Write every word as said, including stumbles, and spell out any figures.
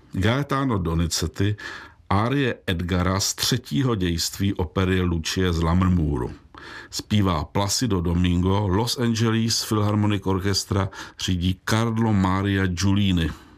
Gaetano Donizetti árie Edgara z třetího dějství opery Lucie z Lammermouru. Zpívá Placido Domingo, Los Angeles Philharmonic Orchestra řídí Carlo Maria Giulini.